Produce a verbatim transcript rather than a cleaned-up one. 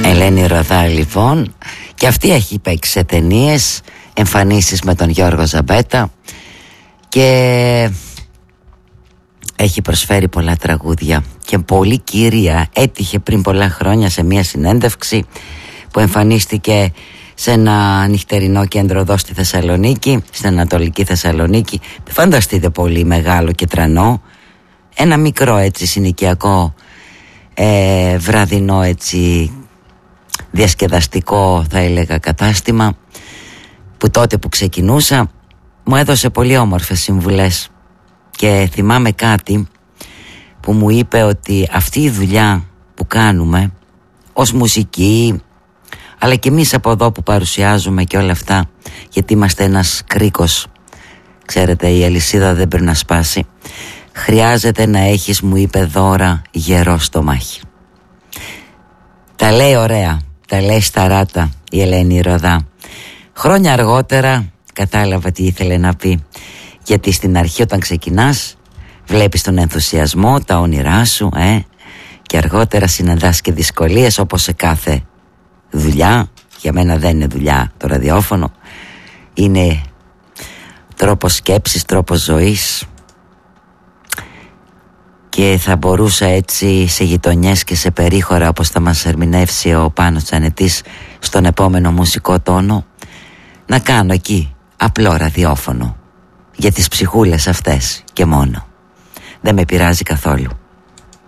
Ελένη Ροδά λοιπόν, και αυτή έχει παίξει σε ταινίες, εμφανίσεις με τον Γιώργο Ζαμπέτα και έχει προσφέρει πολλά τραγούδια και πολύ κύρια. Έτυχε πριν πολλά χρόνια σε μια συνέντευξη που εμφανίστηκε σε ένα νυχτερινό κέντρο εδώ στη Θεσσαλονίκη, στην Ανατολική Θεσσαλονίκη. Φανταστείτε, πολύ μεγάλο και τρανό, ένα μικρό έτσι συνοικιακό ε, βραδινό έτσι διασκεδαστικό θα έλεγα κατάστημα, που τότε που ξεκινούσα μου έδωσε πολύ όμορφες συμβουλές. Και θυμάμαι κάτι που μου είπε, ότι αυτή η δουλειά που κάνουμε ως μουσική, αλλά και εμείς από εδώ που παρουσιάζουμε και όλα αυτά, γιατί είμαστε ένας κρίκος, ξέρετε, η αλυσίδα δεν πρέπει να σπάσει, χρειάζεται να έχεις, μου είπε, δώρα γερό στο μάχη. Τα λέει ωραία, τα λέει σταράτα η Ελένη Ροδά. Χρόνια αργότερα κατάλαβα τι ήθελε να πει, γιατί στην αρχή όταν ξεκινάς βλέπεις τον ενθουσιασμό, τα όνειρά σου ε, και αργότερα συναντάς και δυσκολίες, όπως σε κάθε δουλειά. Για μένα δεν είναι δουλειά το ραδιόφωνο, είναι τρόπος σκέψης, τρόπος ζωής, και θα μπορούσα έτσι σε γειτονιές και σε περίχωρα, όπως θα μας ερμηνεύσει ο Πάνος Τσανετής στον επόμενο μουσικό τόνο, να κάνω εκεί απλό ραδιόφωνο για τις ψυχούλες αυτές και μόνο. Δεν με πειράζει καθόλου.